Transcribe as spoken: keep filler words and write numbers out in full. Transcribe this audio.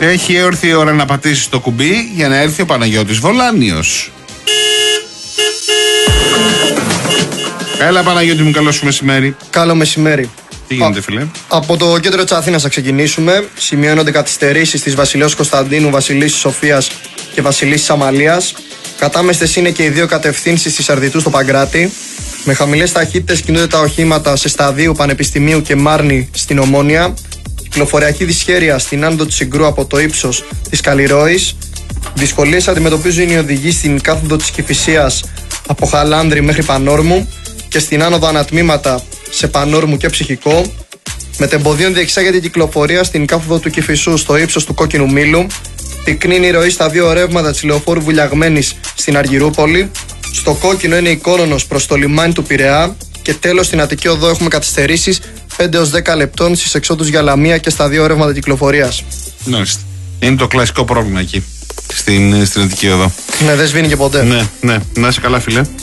Έχει έρθει η ώρα να πατήσεις το κουμπί για να έρθει ο Παναγιώτης Βολάνιος. Έλα Παναγιώτη μου, καλό σου μεσημέρι. Καλό μεσημέρι. Τι γίνεται φίλε? Από το κέντρο της Αθήνας θα ξεκινήσουμε. Σημειώνονται καθυστερήσεις της Βασιλέως Κωνσταντίνου, Βασιλίσσης Σοφίας και Βασιλίσσης Αμαλίας. Κατάμεστες είναι και οι δύο κατευθύνσεις της Αρδιτού στο Παγκράτη. Με χαμηλές ταχύτητες κινούνται τα οχήματα σε Σταδίου, Πανεπιστημίου και Μάρνη στην Ομόνια. Κυκλοφοριακή δυσχέρεια στην άνοδο του Συγκρού από το ύψος της Καλλιρόης. Δυσκολίες αντιμετωπίζουν οι οδηγοί στην κάθοδο της Κηφισίας από Χαλάνδρη μέχρι Πανόρμου και στην άνοδο ανατμήματα σε Πανόρμου και Ψυχικό. Μετεμποδίων διεξάγεται η κυκλοφορία στην κάθοδο του Κηφισού στο ύψος του Κόκκινου Μήλου. Πυκνή είναι η ροή στα δύο ρεύματα της λεωφόρου Βουλιαγμένης στην Αργυρούπολη. Στο κόκκινο είναι η Κόνονος προς το λιμάνι του Πειραιά. Και τέλος στην Αττική Οδό έχουμε καθυστερήσεις πέντε έως δέκα λεπτών στις εξόδους για Λαμία και στα δύο ρεύματα κυκλοφορίας. Μάλιστα. Είναι το κλασικό πρόβλημα εκεί, στην, στην Αττική Οδό. Ναι, δεν σβήνει και ποτέ. Ναι, ναι. Να είσαι καλά φίλε.